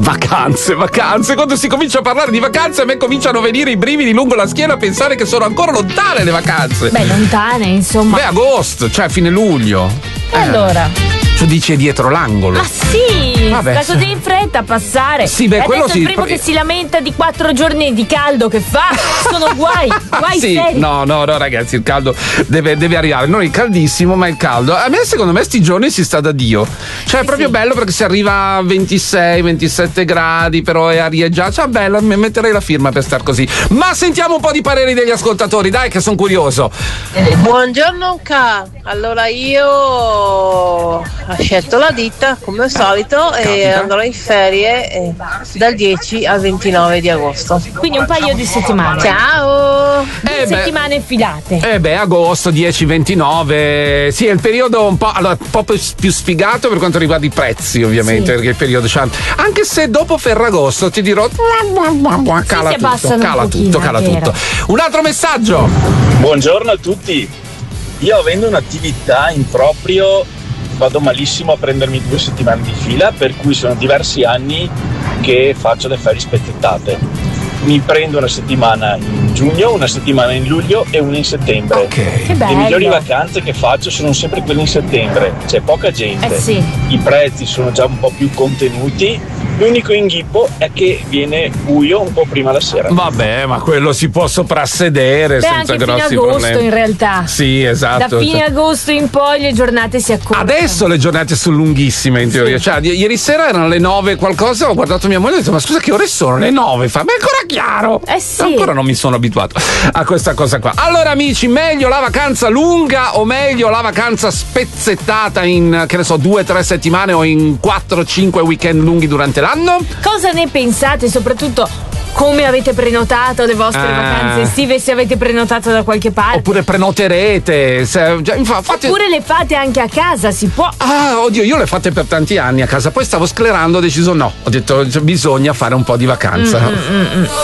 Vacanze. Quando si comincia a parlare di vacanze, a me cominciano a venire i brividi lungo la schiena a pensare che sono ancora lontane le vacanze. Beh, lontane, insomma. Beh, agosto, cioè fine luglio. E allora? Tu dici dietro l'angolo. Ma sì, vabbè, sta così in fretta a passare. Sì, beh, e quello adesso sì. il primo che si lamenta di 4 giorni di caldo che fa sono guai sì, seri. no, ragazzi, il caldo deve arrivare. Non il caldissimo, ma il caldo. A me, secondo me, sti giorni si sta da Dio. Cioè, è proprio bello perché si arriva a 26, 27 gradi, però è arieggiato. Cioè, bello, metterei la firma per star così. Ma sentiamo un po' di pareri degli ascoltatori, dai, che sono curioso. Buongiorno K, allora io ho scelto la ditta come al solito e andrò in ferie dal 10 al 29 di agosto. Quindi un paio di settimane. Ciao! Settimane filate. Agosto 10-29. Sì, è il periodo un po' più sfigato per quanto riguarda i prezzi, ovviamente, perché il periodo anche se dopo Ferragosto ti dirò cala tutto. Un altro messaggio. Buongiorno a tutti. Io avendo un'attività in proprio vado malissimo a prendermi 2 settimane di fila, per cui sono diversi anni che faccio le ferie spezzettate. Mi prendo una settimana in giugno, una settimana in luglio e una in settembre. Okay. Che bello. Le migliori vacanze che faccio sono sempre quelle in settembre, c'è poca gente, sì. I prezzi sono già un po' più contenuti, l'unico inghippo è che viene buio un po' prima la sera. Vabbè, ma quello si può soprassedere senza anche grossi fine agosto problemi. In realtà. Sì, esatto. Da fine agosto in poi le giornate si accorciano. Adesso le giornate sono lunghissime in teoria. Cioè, ieri sera erano le 9 qualcosa, ho guardato mia moglie e ho detto: ma scusa, che ore sono? Le 9? Fa, ma è ancora chiaro. Sì. Ancora non mi sono abituato a questa cosa qua. Allora, amici, meglio la vacanza lunga o meglio la vacanza spezzettata in, che ne so, 2-3 settimane o in 4-5 weekend lunghi durante l'anno? Cosa ne pensate? Soprattutto come avete prenotato le vostre vacanze estive, se avete prenotato da qualche parte. Oppure prenoterete. Oppure le fate anche a casa, si può. Oddio, io le ho fatte per tanti anni a casa, poi stavo sclerando, ho deciso no. Ho detto bisogna fare un po' di vacanza.